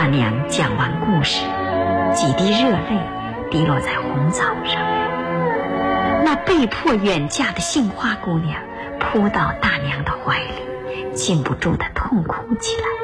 大娘讲完故事，几滴热泪滴落在红枣上。那被迫远嫁的杏花姑娘扑到大娘的怀里，禁不住地痛哭起来。